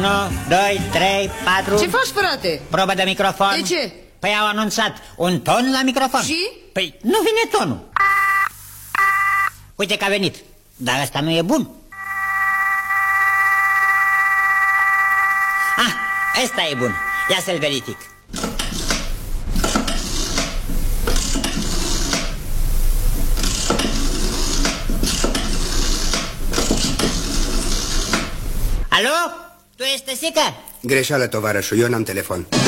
1, 2, 3, 4. Ce faci, frate? Probă de microfon. De ce? Păi au anunțat un ton la microfon. Și? Păi nu vine tonul. Uite că a venit. Dar ăsta nu e bun. Ah, ăsta e bun. Ia să-l verific. Alo? Tu ești Sică? Greșeală, tovarășul, eu n-am telefon.